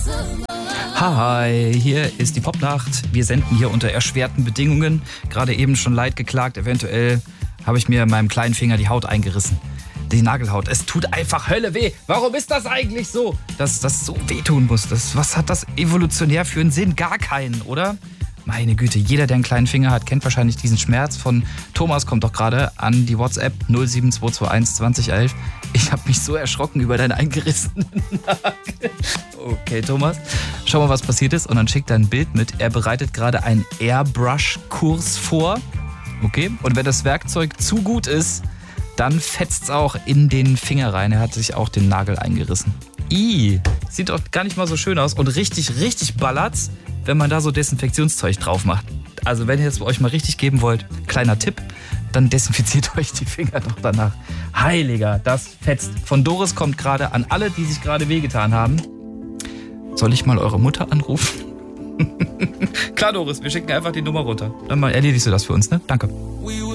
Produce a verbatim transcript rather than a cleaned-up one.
Hi, hier ist die Popnacht. Wir senden hier unter erschwerten Bedingungen. Gerade eben schon leid geklagt. Eventuell habe ich mir in meinem kleinen Finger die Haut eingerissen. Die Nagelhaut. Es tut einfach Hölle weh. Warum ist das eigentlich so? Dass das so wehtun muss. Das, was hat das evolutionär für einen Sinn? Gar keinen, oder? Meine Güte, jeder, der einen kleinen Finger hat, kennt wahrscheinlich diesen Schmerz. Von Thomas kommt doch gerade an die WhatsApp null sieben zwei zwei eins zwanzig elf. Ich habe mich so erschrocken über deinen eingerissenen Nagel. Okay, Thomas, schau mal, was passiert ist. Und dann schickt er ein Bild mit. Er bereitet gerade einen Airbrush-Kurs vor. Okay, und wenn das Werkzeug zu gut ist, dann fetzt es auch in den Finger rein. Er hat sich auch den Nagel eingerissen. Ih, sieht doch gar nicht mal so schön aus. Und richtig, richtig ballert's, wenn man da so Desinfektionszeug drauf macht. Also wenn ihr das euch mal richtig geben wollt, kleiner Tipp, dann desinfiziert euch die Finger doch danach. Heiliger, das fetzt. Von Doris kommt gerade an alle, die sich gerade wehgetan haben. Soll ich mal eure Mutter anrufen? Klar, Doris, wir schicken einfach die Nummer runter. Dann mal erledigst du das für uns, ne? Danke.